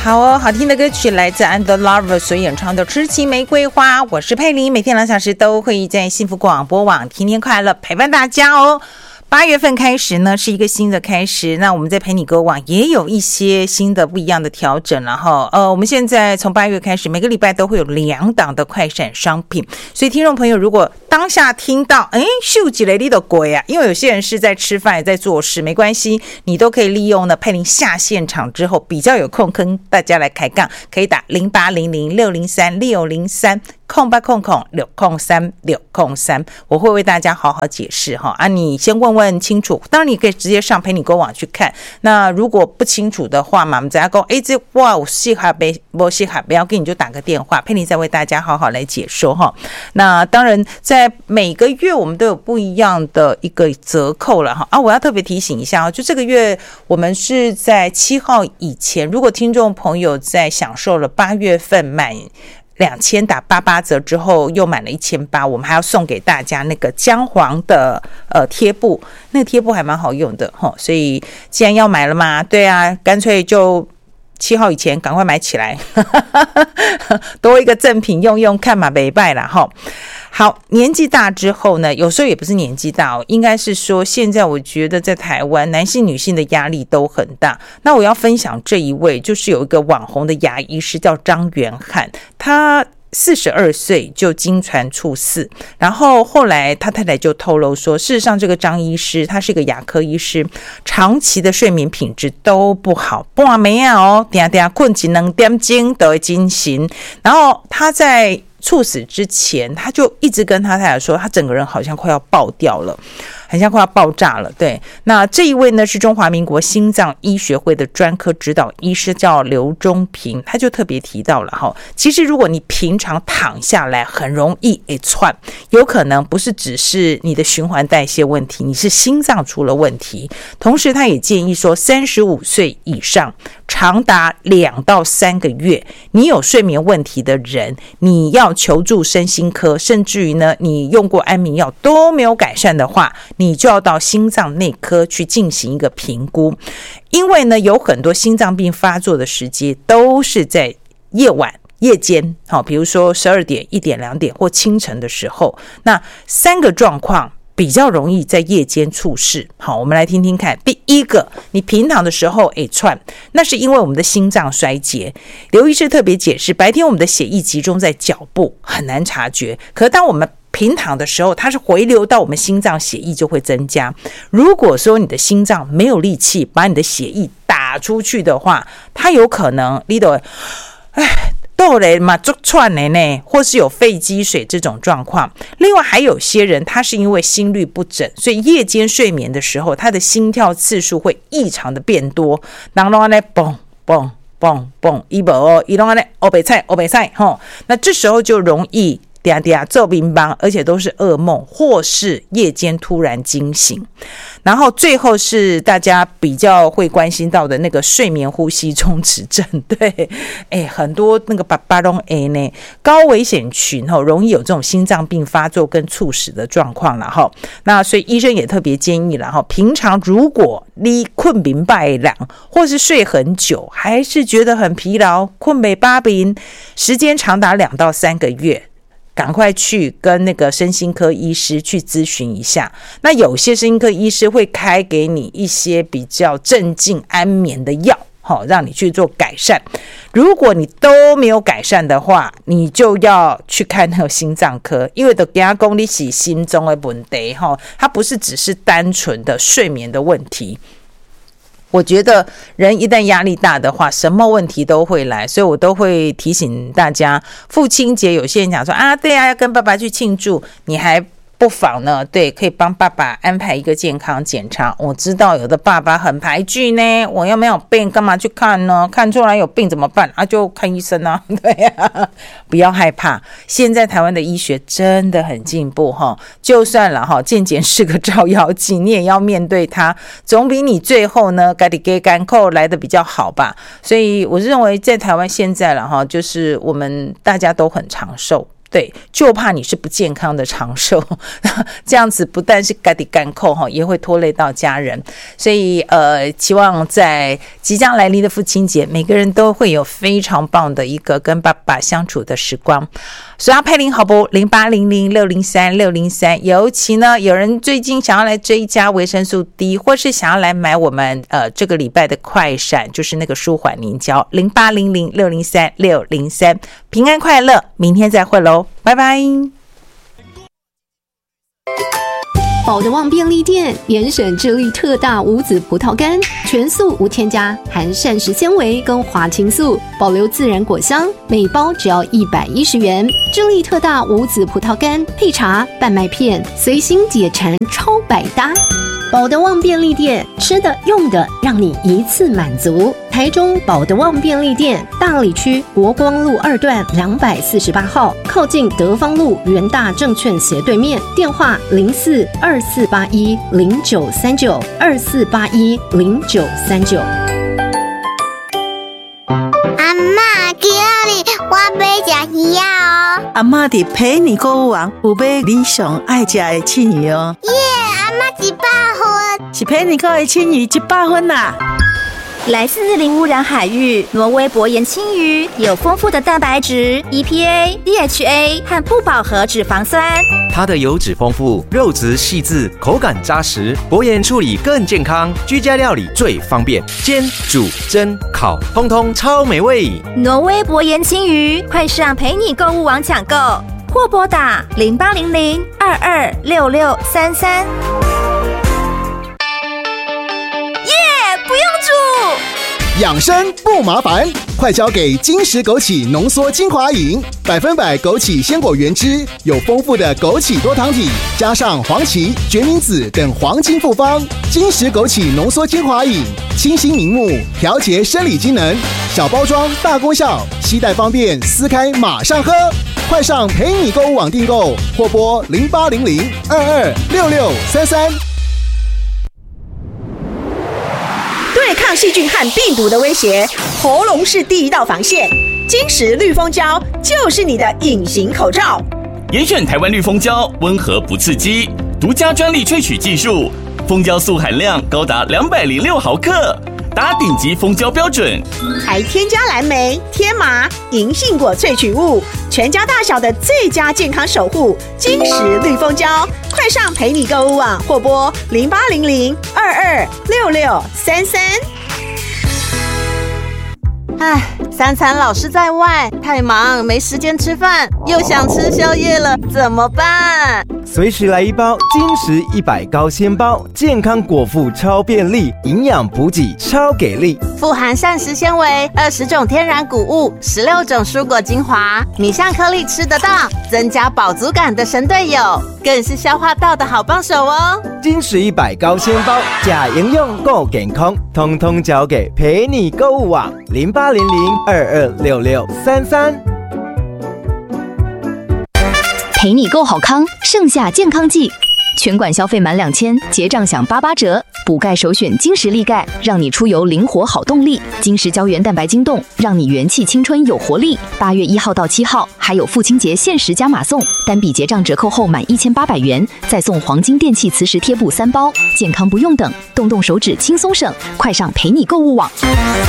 好哦，好听的歌曲来自 And Lover 所演唱的《痴情玫瑰花》，我是佩玲，每天2小时都会在幸福广播网天天快乐陪伴大家哦。8月份开始呢，是一个新的开始。那我们在陪你歌网也有一些新的不一样的调整，然后我们现在从8月开始，每个礼拜都会有2档的快闪商品。所以听众朋友，如果当下听到秀几雷利的鬼啊，因为有些人是在吃饭也在做事，没关系，你都可以利用呢佩玲下现场之后比较有空跟大家来开杠，可以打0800603603。0800603603，我会为大家好好解释哈啊！你先问清楚，当然你可以直接上陪你歌网去看。那如果不清楚的话嘛，我们再讲这哇我细哈呗，我细哈不要给你就打个电话，陪你再为大家好好来解说哈。那当然，在每个月我们都有不一样的一个折扣了哈啊！我要特别提醒一下啊，就这个月我们是在7号以前，如果听众朋友在享受了8月份满2000打88折之后又满了1800，我们还要送给大家那个姜黄的贴布，那个贴布还蛮好用的齁，所以既然要买了嘛，对啊，干脆就7号以前赶快买起来多一个赠品用用看嘛，没败啦齁。好，年纪大之后呢，有时候也不是年纪大应该是说现在我觉得在台湾男性女性的压力都很大。那我要分享这一位，就是有一个网红的牙医师叫张元汉，他42岁就经传猝死，然后后来他太太就透露说，事实上这个张医师他是一个牙科医师，长期的睡眠品质都不好，半暝啊定定困起2点钟都会惊醒，然后他在猝死之前他就一直跟他太太说，他整个人好像快要爆掉了，很像快要爆炸了。对，那这一位呢是中华民国心脏医学会的专科指导医师，叫刘忠平，他就特别提到了哈，其实如果你平常躺下来很容易窜，有可能不是只是你的循环代谢问题，你是心脏出了问题。同时他也建议说35岁以上长达2到3个月你有睡眠问题的人，你要求助身心科，甚至于呢你用过安眠药都没有改善的话，你就要到心脏内科去进行一个评估。因为呢有很多心脏病发作的时间都是在夜间，比如说12点、1点、2点或清晨的时候，那3个状况比较容易在夜间猝逝。好，我们来听听看。第一个，你平躺的时候窜，那是因为我们的心脏衰竭。刘医师特别解释，白天我们的血液集中在脚部，很难察觉，可是当我们平躺的时候，它是回流到我们心脏，血液就会增加。如果说你的心脏没有力气把你的血液打出去的话，它有可能你都豆雷嘛做串的呢，或是有肺积水这种状况。另外还有些人他是因为心律不整，所以夜间睡眠的时候他的心跳次数会异常的变多，然后呢蹦蹦蹦蹦一波一弄呢欧北菜那这时候就容易做乒乓，而且都是噩梦或是夜间突然惊醒。然后最后是大家比较会关心到的那个睡眠呼吸中止症，对，很多那个爸都呢高危险群容易有这种心脏病发作跟猝死的状况了那所以医生也特别建议了平常如果你困明白了或是睡很久还是觉得很疲劳，困没八平，时间长达2到3个月，赶快去跟那个身心科医师去咨询一下。那有些身心科医师会开给你一些比较镇静安眠的药，让你去做改善。如果你都没有改善的话，你就要去看那个心脏科，因为就跟他说你是心中的问题，它不是只是单纯的睡眠的问题。我觉得人一旦压力大的话，什么问题都会来，所以我都会提醒大家，父亲节有些人讲说对啊，要跟爸爸去庆祝，你还不妨呢，对，可以帮爸爸安排一个健康检查。我知道有的爸爸很排拒呢，我又没有病，干嘛去看呢？看出来有病怎么办就看医生啊，对啊，不要害怕。现在台湾的医学真的很进步就算了健检是个照妖镜，你也要面对它，总比你最后呢自己给干扣来的比较好吧。所以我认为在台湾现在了就是我们大家都很长寿， 对，就怕你是不健康的长寿，这样子不但是家己甘苦，也会拖累到家人。所以期望在即将来临的父亲节，每个人都会有非常棒的一个跟爸爸相处的时光。所以要配零好不？0800603603，尤其呢，有人最近想要来追加维生素 D， 或是想要来买我们这个礼拜的快闪，就是那个舒缓凝胶，0800603603，平安快乐，明天再会喽，拜拜。 宝德旺便利店严选智利特大无籽葡萄干，全素无添加，含膳食纤维跟花青素，保留自然果香，每包只要110元。智利特大无籽葡萄干配茶、半麦片，随心解馋，超百搭。宝德旺便利店，吃的用的让你一次满足。台中宝德旺便利店大里区国光路2段248号，靠近德芳路元大证券斜对面，电话042481093924810939。 阿嬷，今日我要吃鱼哦。 阿嬷伫陪你购物网有买你上爱吃的青鱼哦。 耶，阿嬷100分， 是陪你购的青鱼100分啦。 来自零污染海域，挪威薄盐青鱼有丰富的蛋白质、EPA、DHA 和不饱和脂肪酸。 它的油脂丰富，肉质细致，口感扎实，薄盐处理更健康，居家料理最方便，煎、煮、蒸、烤，通通超美味。 挪威薄盐青鱼，快上陪你购物网抢购，或拨打0800226633。不用煮， 养生不麻烦，快交给金石枸杞浓缩精华饮，100%枸杞鲜果原汁，有丰富的枸杞多糖体，加上黄芪、决明子等黄金复方。金石枸杞浓缩精华饮，清新明目，调节生理机能，小包装大功效，携带方便，撕开马上喝。快上陪你购物网订购，或拨0800226633。 对抗细菌和病毒的威胁，喉咙是第一道防线。金石绿蜂胶就是你的隐形口罩。 严选台湾绿蜂胶，温和不刺激，独家专利萃取技术，蜂胶素含量高达206毫克，达顶级蜂胶标准， 还添加蓝莓、天麻、银杏果萃取物，全家大小的最佳健康守护。金石绿蜂胶，快上陪你购物网或拨0800226633。 唉，三餐老是在外，太忙没时间吃饭，又想吃宵夜了，怎么办？ 随时来一包金石100高纤包，健康果腹超便利，营养补给超给力， 富含膳食纤维、20种天然谷物、16种蔬果精华，米香颗粒吃得到，增加饱足感的神队友，更是消化道的好帮手哦。 金石100高纤包，假营养够健康，通通交给陪你购物网0800226633。 陪你购好康，盛夏健康季，全馆消费满2000，结账享88折。补钙首选金石力钙，让你出游灵活好动力。金石胶原蛋白晶冻，让你元气青春有活力。8月1号到7号，还有父亲节限时加码送，单笔结账折扣后满1800元，再送黄金电器磁石贴布3包。健康不用等，动动手指轻松省，快上陪你购物网。